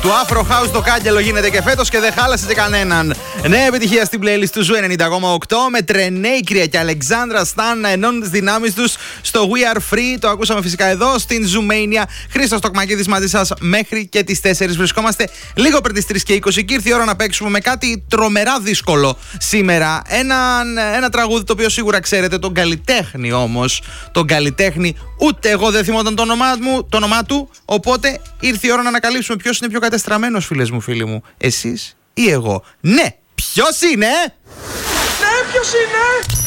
Του Afro House το κάγκελο γίνεται και φέτος και δεν χάλασε και κανέναν. Νέα επιτυχία στην playlist του Ζου 90,8 με Τρενέικρια και Αλεξάνδρα Σταν να ενώνουν τις δυνάμεις τους στο We Are Free. Το ακούσαμε φυσικά εδώ στην Zoomania. Χρήστος Τοκμακίδης μαζί σας μέχρι και τις 4. Βρισκόμαστε λίγο πριν τις 3 και 20 και ήρθε η ώρα να παίξουμε με κάτι τρομερά δύσκολο σήμερα. Ένα τραγούδι το οποίο σίγουρα ξέρετε, τον καλλιτέχνη όμως. Τον καλλιτέχνη ούτε εγώ δεν θυμόταν το όνομά του. Οπότε ήρθε η ώρα να ανακαλύψουμε ποιος είναι πιο κατεστραμμένος, φίλες μου, φίλοι μου. Εσείς ή εγώ? Ναι, ποιος είναι? Ναι, ποιος είναι?